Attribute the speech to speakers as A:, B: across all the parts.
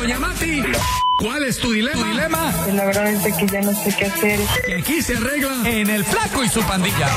A: Doña Mati, ¿cuál es tu dilema?
B: La verdad es que ya no sé qué hacer.
A: Que aquí se arregla en El Flaco y su pandilla.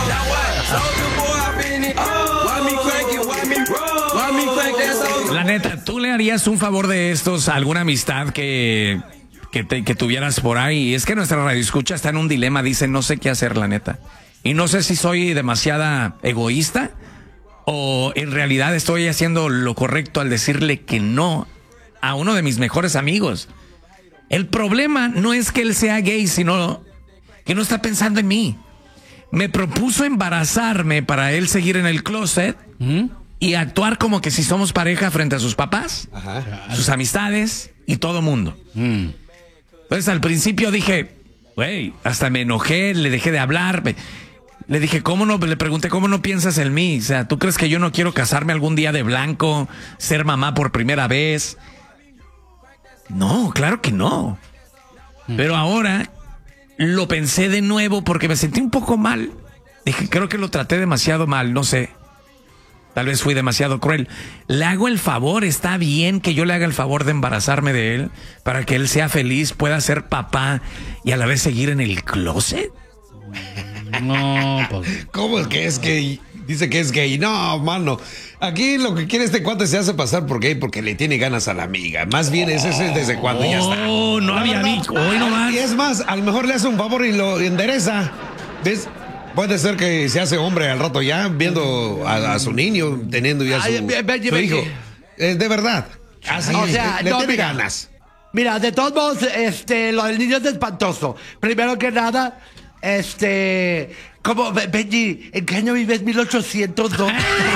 A: La neta, ¿tú le harías un favor de estos a alguna amistad que tuvieras por ahí? Y es que nuestra radioescucha está en un dilema, dice, no sé qué hacer, la neta. Y no sé si soy demasiada egoísta o en realidad estoy haciendo lo correcto al decirle que no a uno de mis mejores amigos. El problema no es que él sea gay, sino que no está pensando en mí. Me propuso embarazarme para él seguir en el closet y actuar como que si somos pareja frente a sus papás, sus amistades y todo mundo. Entonces al principio dije, güey, hasta me enojé, le dejé de hablar. Le dije, le pregunté, ¿cómo no piensas en mí? O sea, ¿tú crees que yo no quiero casarme algún día de blanco, ser mamá por primera vez? No, claro que no. Pero ahora lo pensé de nuevo porque me sentí un poco mal. Dije, creo que lo traté demasiado mal, no sé. Tal vez fui demasiado cruel. Le hago el favor, está bien que yo le haga el favor de embarazarme de él para que él sea feliz, pueda ser papá y a la vez seguir en el closet.
C: No, pues.
D: ¿Cómo es que es gay? Dice que es gay. No, mano. Aquí lo que quiere este cuate se hace pasar por gay porque le tiene ganas a la amiga. Más bien ese es desde cuando ya está.
A: Oh, no había dicho. Hoy no más.
D: Y es más, a lo mejor le hace un favor y lo endereza. ¿Ves? Puede ser que se hace hombre al rato ya, viendo a su niño, teniendo ya su hijo. De verdad. Así,
E: o sea,
D: le
E: no,
D: tiene
E: mira,
D: ganas.
E: Mira, de todos modos, lo del niño es espantoso. Primero que nada, como, Benji, ¿en qué año vives? 1802.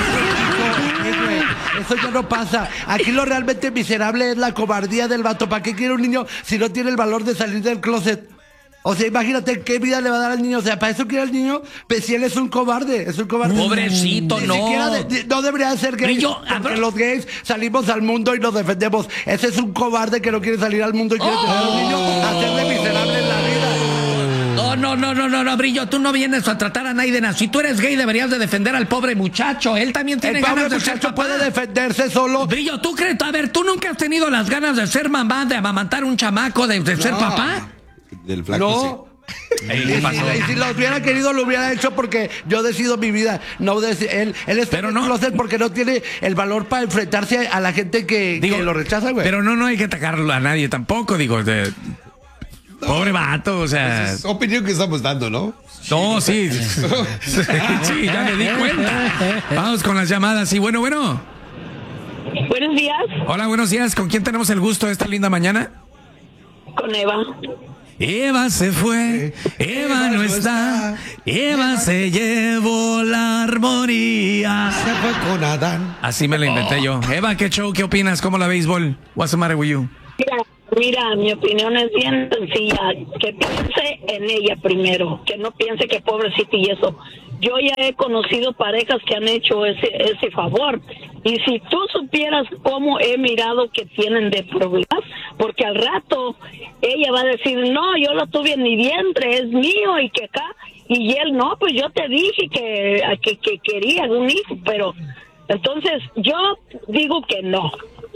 E: Eso ya no pasa. Aquí lo realmente miserable es la cobardía del vato. ¿Para qué quiere un niño si no tiene el valor de salir del closet? O sea, imagínate qué vida le va a dar al niño. O sea, ¿para eso quiere el niño? Pues si él es un cobarde, es un cobarde.
A: Pobrecito,
E: Ni
A: no.
E: siquiera no debería ser gay. Porque los gays salimos al mundo y nos defendemos. Ese es un cobarde que no quiere salir al mundo y quiere tener a un niño, hacerle miserable en la vida.
A: No, Brillo, tú no vienes a tratar a Naiden así. Tú eres gay, deberías de defender al pobre muchacho. Él también tiene ganas de ser papá.
E: Puede defenderse solo.
A: Brillo, ¿tú crees? A ver, ¿tú nunca has tenido las ganas de ser mamá, de amamantar un chamaco, de ser papá?
D: Del flaco,
E: no. Y si lo hubiera querido, lo hubiera hecho porque yo decido mi vida. No él está en el closet porque no tiene el valor para enfrentarse a la gente que lo rechaza, güey.
A: Pero no hay que atacarlo a nadie tampoco, digo. Pobre vato, o sea.
D: Es opinión que estamos dando, ¿no?
A: No, sí. Sí, ya me di cuenta. Vamos con las llamadas. Y bueno.
F: Buenos días.
A: Hola, buenos días. ¿Con quién tenemos el gusto de esta linda mañana?
F: Con Eva.
A: Eva se fue, Eva no está, Eva se llevó la armonía.
D: Se fue con Adán.
A: Así me la inventé yo. Eva, ¿qué show? ¿Qué opinas? ¿Cómo la béisbol? What's the matter with you?
F: Mira, mi opinión es bien sencilla. Que piense en ella primero, que no piense que pobrecita y eso. Yo ya he conocido parejas que han hecho ese favor. Y si tú supieras cómo he mirado que tienen de problemas, porque al rato ella va a decir, no, yo lo tuve en mi vientre, es mío y que acá. Y él, no, pues yo te dije que quería un hijo, pero entonces yo digo que no.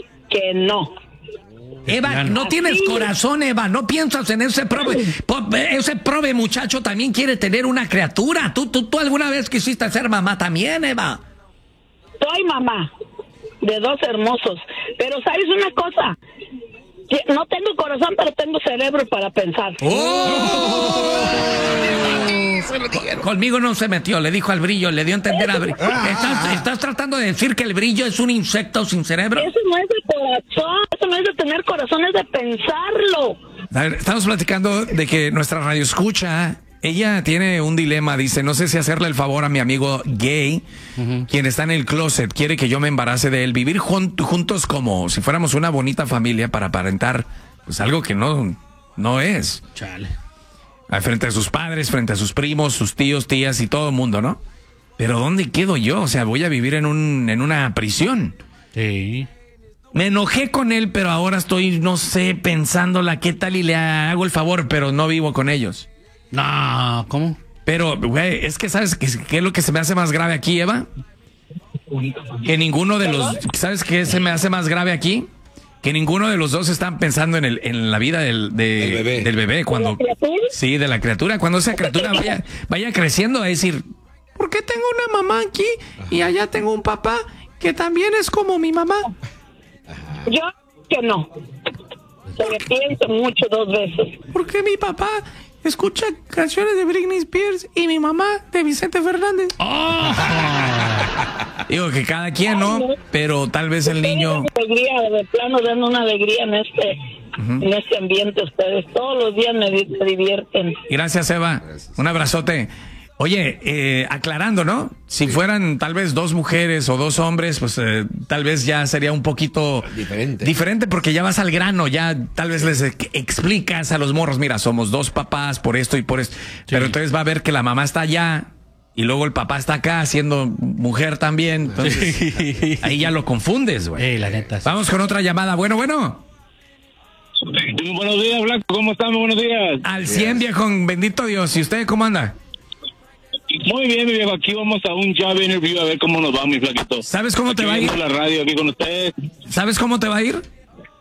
A: Eva, no tienes corazón, Eva, no piensas en ese prove muchacho también quiere tener una criatura. ¿Tú alguna vez quisiste ser mamá también, Eva?
F: Soy mamá de 2 hermosos, pero ¿sabes una cosa? No tengo corazón, pero tengo cerebro para pensar.
A: Conmigo no se metió, le dijo al Brillo, le dio a entender al Brillo. ¿Estás tratando de decir que el Brillo es un insecto sin cerebro?
F: Eso no es de corazón, eso no es de tener corazón, es de pensarlo.
A: A ver, estamos platicando de que nuestra radio escucha, ella tiene un dilema, dice, no sé si hacerle el favor a mi amigo gay, quien está en el closet, quiere que yo me embarace de él, vivir juntos como si fuéramos una bonita familia para aparentar pues algo que no es.
C: Chale.
A: Frente a sus padres, frente a sus primos, sus tíos, tías y todo el mundo, ¿no? Pero ¿dónde quedo yo? O sea, voy a vivir en una prisión.
C: Sí.
A: Me enojé con él, pero ahora estoy, no sé, pensándola qué tal y le hago el favor, pero no vivo con ellos.
C: No, ¿cómo?
A: Pero, güey, es que ¿sabes qué es lo que se me hace más grave aquí, Eva? Que ninguno de los... ¿Sabes qué se me hace más grave aquí? que ninguno de los dos están pensando en la vida del bebé. Cuando, sí, de la criatura. Cuando esa criatura vaya creciendo, a decir, ¿por qué tengo una mamá aquí y allá tengo un papá que también es como mi mamá?
F: Yo que no. Se le pienso mucho 2 veces.
A: ¿Por qué mi papá escucha canciones de Britney Spears y mi mamá de Vicente Fernández? Oh. Digo que cada quien, ¿no? Pero tal vez el niño...
F: Alegría, de plano dan una alegría en este ambiente ustedes. Todos los días me divierten.
A: Gracias, Eva. Un abrazote. Oye, aclarando, ¿no? Si fueran tal vez 2 mujeres o 2 hombres, pues tal vez ya sería un poquito diferente porque ya vas al grano, ya tal vez les explicas a los morros, mira, somos 2 papás por esto y por esto. Sí. Pero entonces va a ver que la mamá está allá y luego el papá está acá siendo mujer también. Entonces ahí ya lo confundes, güey.
C: La neta. Sí.
A: Vamos con otra llamada. Bueno.
G: Buenos días, Blanco. ¿Cómo estamos? Buenos días.
A: Al 100, viejo. Bendito Dios. ¿Y usted cómo anda?
G: Muy bien, mi viejo. Aquí vamos a un job interview a ver cómo nos va, mi flaquito.
A: ¿Sabes cómo te va a ir?
G: La radio aquí con ustedes.
A: ¿Sabes cómo te va a ir?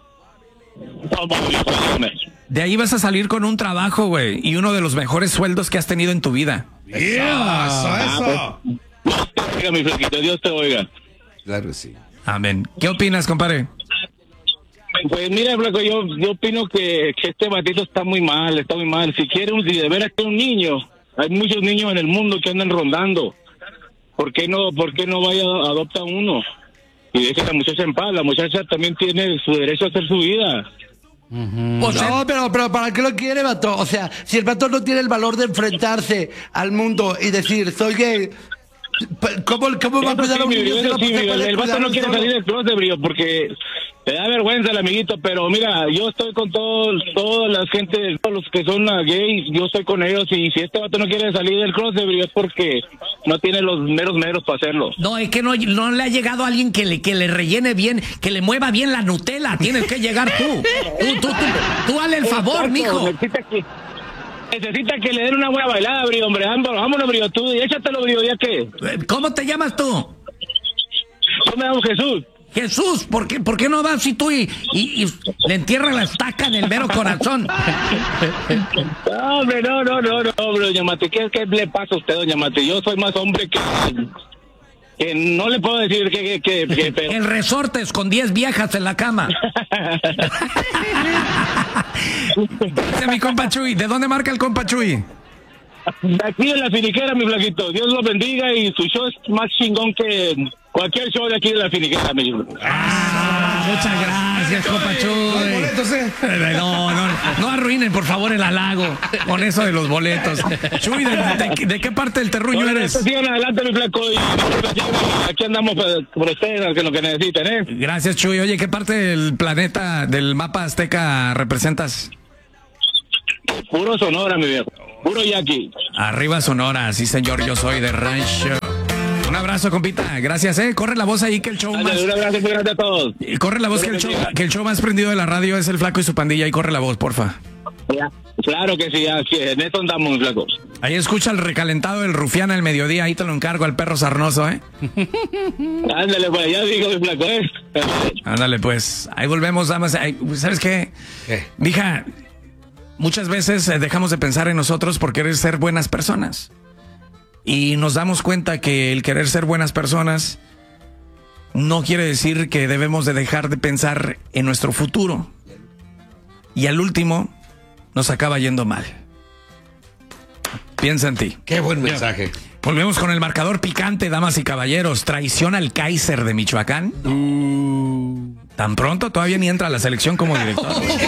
A: De ahí vas a salir con un trabajo, güey, y uno de los mejores sueldos que has tenido en tu vida.
D: Eso.
G: Dios te oiga, mi flaquito. Dios te oiga.
D: Claro que sí.
A: Amén. ¿Qué opinas, compadre?
G: Pues mira, Blanco, yo opino que este batito está muy mal. Si de veras que un niño... Hay muchos niños en el mundo que andan rondando. ¿Por qué no vaya a adoptar uno? Y deje a la muchacha en paz. La muchacha también tiene su derecho a hacer su vida.
E: Pues no, pero ¿para qué lo quiere, vato? O sea, si el vato no tiene el valor de enfrentarse al mundo y decir, soy gay, ¿cómo va a cuidar a un niño?
G: El vato no quiere salir del closet, brío, porque te da vergüenza el amiguito, pero mira, yo estoy con toda la gente, todos los que son gays, yo estoy con ellos, y si este vato no quiere salir del closet, brío, es porque no tiene los meros para hacerlo.
A: No, es que no le ha llegado alguien que le rellene bien, que le mueva bien la Nutella. Tienes que llegar tú. Tú hazle el favor, mijo.
G: Necesita que le den una buena bailada, brío, hombre. Vámonos, brío, tú, y échatelo, brío, ¿ya qué?
A: ¿Cómo te llamas tú?
G: Yo me llamo Jesús.
A: Jesús, ¿por qué no vas y tú y le entierras la estaca en el mero corazón?
G: No, hombre, no, doña Mati, ¿qué le pasa a usted, doña Mati? Yo soy más hombre que no le puedo decir que pero...
A: El resortes con 10 viejas en la cama. Dice mi compa Chuy, ¿de dónde marca el compa Chuy?
G: De aquí de la Finiquera, mi flaquito. Dios lo bendiga y su show es más chingón que cualquier show de aquí de la Finiquera, mi hijo.
A: Muchas gracias, compa Chuy.
D: Boletos,
A: No arruinen, por favor, el halago con eso de los boletos. Chuy, ¿de qué parte del terruño eres?
G: Sigan adelante, mi flaco, y aquí andamos por ustedes, lo que necesiten, ¿eh?
A: Gracias, Chuy. Oye, ¿qué parte del planeta, del mapa azteca representas?
G: Puro Sonora, mi viejo. Puro Yaqui.
A: Arriba Sonora, sí, señor, yo soy de rancho. Un abrazo, compita. Gracias, corre la voz ahí que el show más...
G: Un abrazo muy grande a todos.
A: Corre la voz que el show más prendido de la radio es el Flaco y su pandilla. Y corre la voz, porfa.
G: Claro que sí, en esto andamos, Flaco.
A: Ahí escucha el recalentado del rufián al mediodía. Ahí te lo encargo al perro sarnoso,
G: Ándale, pues, ya digo, mi Flaco,
A: Ándale, pues. Ahí volvemos, damas. ¿Sabes qué? Mija, muchas veces dejamos de pensar en nosotros por querer ser buenas personas. Y nos damos cuenta que el querer ser buenas personas no quiere decir que debemos de dejar de pensar en nuestro futuro. Y al último, nos acaba yendo mal. Piensa en ti.
D: Qué buen mensaje.
A: Volvemos con el marcador picante, damas y caballeros. Traición al Kaiser de Michoacán. Tan pronto todavía ni entra a la selección como director.